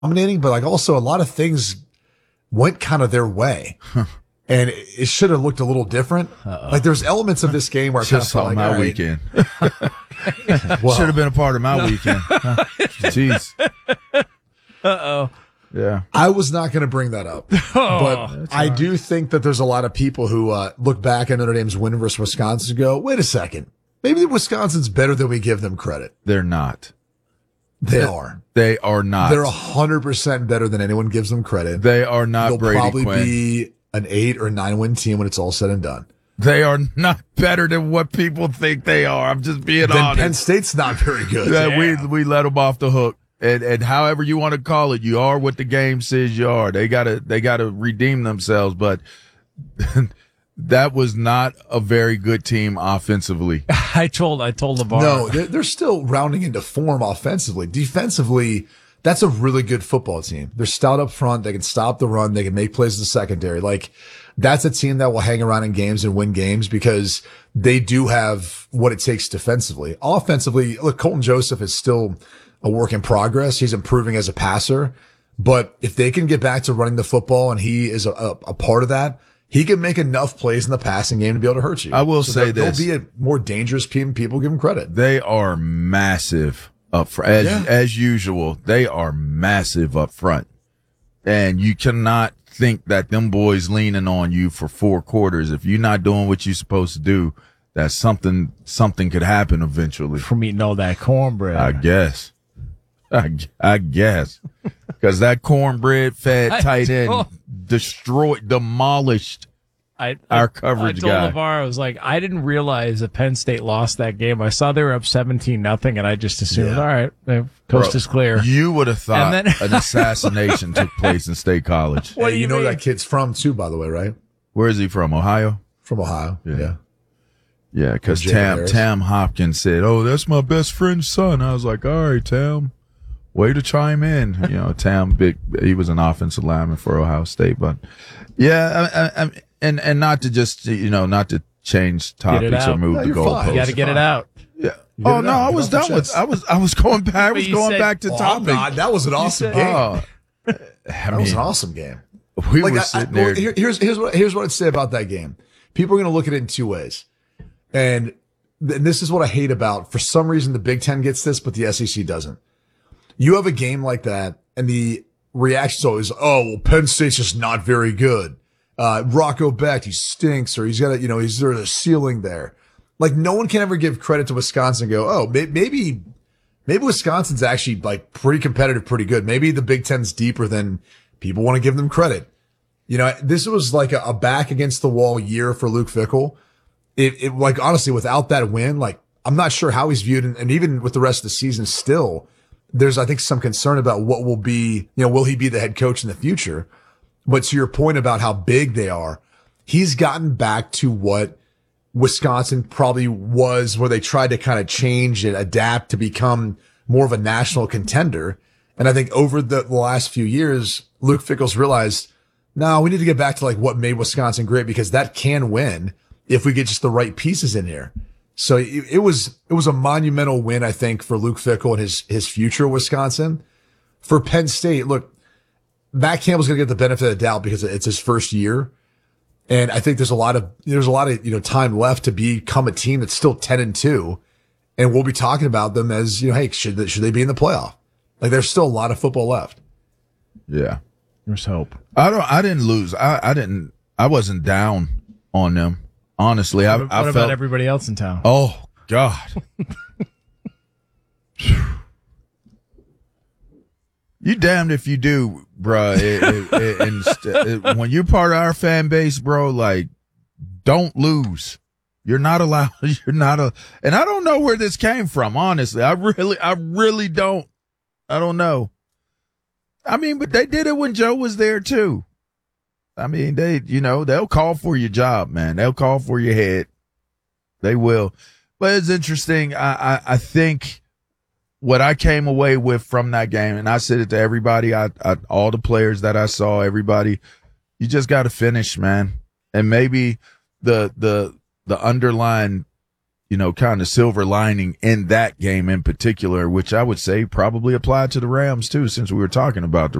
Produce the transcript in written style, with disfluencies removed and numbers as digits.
dominating, but like also a lot of things went kind of their way. And it should have looked a little different. Like there's elements of this game where I kind of felt like, my weekend. Well, should have been a part of my weekend. Jeez. Yeah. I was not going to bring that up, but I do think that there's a lot of people who look back at Notre Dame's win versus Wisconsin and go, wait a second. Maybe Wisconsin's better than we give them credit. They're not. They are. They are not. They're 100% better than anyone gives them credit. They are not. They'll Brady probably Quinn. be an 8 or 9 win team when it's all said and done. They are not better than what people think they are. I'm just being honest. Penn State's not very good. Yeah. We let them off the hook. And however you want to call it, you are what the game says you are. They gotta redeem themselves, but that was not a very good team offensively. I told LeVar. No, they're still rounding into form offensively. Defensively, that's a really good football team. They're stout up front. They can stop the run. They can make plays in the secondary. Like, that's a team that will hang around in games and win games because they do have what it takes defensively. Offensively, look, Colton Joseph is still a work in progress. He's improving as a passer. But if they can get back to running the football and he is a part of that, he can make enough plays in the passing game to be able to hurt you. I will say this. They'll be a more dangerous team. People give them credit. They are massive up front. As usual, they are massive up front. And you cannot think that them boys leaning on you for 4 quarters. If you're not doing what you're supposed to do, that something could happen eventually. From eating all that cornbread. I guess. Because that cornbread fed tight end demolished our coverage guy. I told LeVar, I was like, I didn't realize that Penn State lost that game. I saw they were up 17-0, and I just assumed, all right, the coast is clear. You would have thought an assassination took place in State College. Well, you know where that kid's from, too, by the way, right? Where is he from? Ohio? From Ohio, yeah. Yeah, because Tam Hopkins said, oh, that's my best friend's son. I was like, all right, Tam. Way to chime in. You know, Tam, he was an offensive lineman for Ohio State. But, yeah, and not to just, not to change topics or move the goalposts. You got to get it out. Yeah. Oh, no, I was done with I was going back. I was going back to topic. That was an awesome game. That was an awesome game. We were sitting there. Here's what I'd say about that game. People are going to look at it in 2 ways. And this is what I hate about, for some reason, the Big Ten gets this, but the SEC doesn't. You have a game like that, and the reaction's always, oh, well, Penn State's just not very good. Rocco Becht, he stinks, or there's a ceiling there. Like, no one can ever give credit to Wisconsin and go, oh, maybe Wisconsin's actually like pretty competitive, pretty good. Maybe the Big Ten's deeper than people want to give them credit. This was like a back against the wall year for Luke Fickell. It like, honestly, without that win, like, I'm not sure how he's viewed. And even with the rest of the season still, there's, I think, some concern about what will be, will he be the head coach in the future? But to your point about how big they are, he's gotten back to what Wisconsin probably was, where they tried to kind of change and adapt to become more of a national contender. And I think over the last few years, Luke Fickell's realized, no, we need to get back to like what made Wisconsin great, because that can win if we get just the right pieces in here. So it was a monumental win, I think, for Luke Fickell and his future at Wisconsin. For Penn State, look, Matt Campbell's going to get the benefit of the doubt because it's his first year. And I think there's a lot of time left to become a team that's still 10-2. And we'll be talking about them as, hey, should they be in the playoff? Like, there's still a lot of football left. Yeah. There's hope. I didn't lose. I wasn't down on them. Honestly, I felt about everybody else in town? Oh, God. You damned if you do, bro. When you're part of our fan base, bro, like, don't lose. You're not allowed. And I don't know where this came from, honestly. I really don't. I don't know. I mean, but they did it when Joe was there too. I mean, they'll call for your job, man. They'll call for your head. They will. But it's interesting. I think what I came away with from that game, and I said it to everybody, all the players that I saw, everybody, you just got to finish, man. And maybe the underlying, kind of silver lining in that game in particular, which I would say probably applied to the Rams too, since we were talking about the